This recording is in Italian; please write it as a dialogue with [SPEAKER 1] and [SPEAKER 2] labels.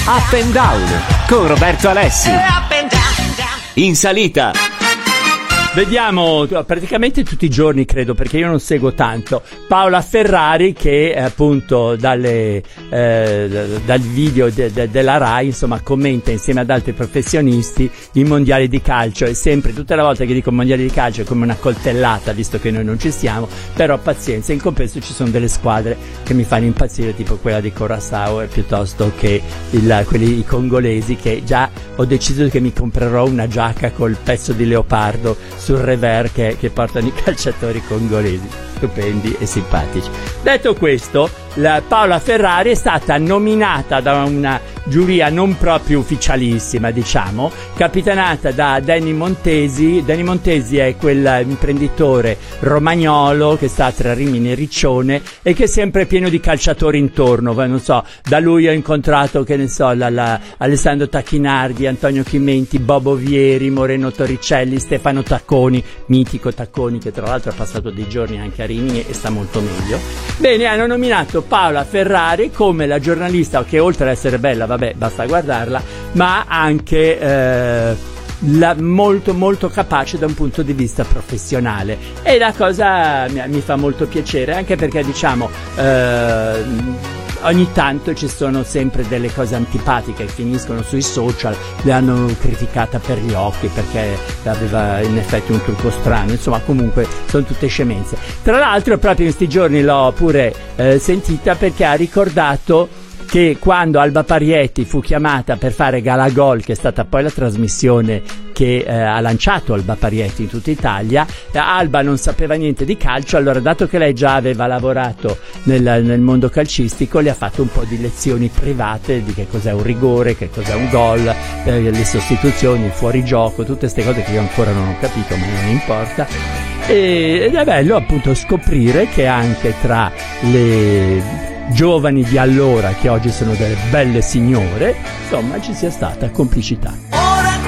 [SPEAKER 1] Up and Down con Roberto Alessi. In salita.
[SPEAKER 2] Vediamo praticamente tutti i giorni, credo, perché io non seguo tanto, Paola Ferrari che appunto dal video della Rai, insomma, commenta insieme ad altri professionisti i mondiali di calcio, e sempre, tutte le volte che dico mondiali di calcio è come una coltellata, visto che noi non ci siamo, però pazienza, in compenso ci sono delle squadre che mi fanno impazzire, tipo quella di Curaçao, piuttosto che quelli congolesi, che già ho deciso che mi comprerò una giacca col pezzo di leopardo sul revers che portano i calciatori congolesi, stupendi e simpatici. Detto questo, la Paola Ferrari è stata nominata da una giuria non proprio ufficialissima, diciamo, capitanata da Danny Montesi. Danny Montesi è quel imprenditore romagnolo che sta tra Rimini e Riccione e che è sempre pieno di calciatori intorno. Non so, da lui ho incontrato, che ne so, Alessandro Tacchinardi, Antonio Chimenti, Bobo Vieri, Moreno Torricelli, Stefano Tacconi, mitico Tacconi, che tra l'altro ha passato dei giorni anche a Rimini e sta molto meglio. Bene, hanno nominato Paola Ferrari come la giornalista che, oltre ad essere bella, vabbè, basta guardarla, ma anche molto molto capace da un punto di vista professionale, e la cosa mi fa molto piacere, anche perché, diciamo, ogni tanto ci sono sempre delle cose antipatiche che finiscono sui social. Le hanno criticata per gli occhi perché aveva in effetti un trucco strano, insomma, comunque sono tutte scemenze. Tra l'altro proprio in questi giorni l'ho pure sentita, perché ha ricordato che quando Alba Parietti fu chiamata per fare Gala Gol, che è stata poi la trasmissione che ha lanciato Alba Parietti in tutta Italia, Alba non sapeva niente di calcio, allora, dato che lei già aveva lavorato nel mondo calcistico, le ha fatto un po' di lezioni private di che cos'è un rigore, che cos'è un gol, le sostituzioni, il fuorigioco, tutte queste cose che io ancora non ho capito, ma non importa. Ed è bello appunto scoprire che anche tra le giovani di allora, che oggi sono delle belle signore, insomma, ci sia stata complicità.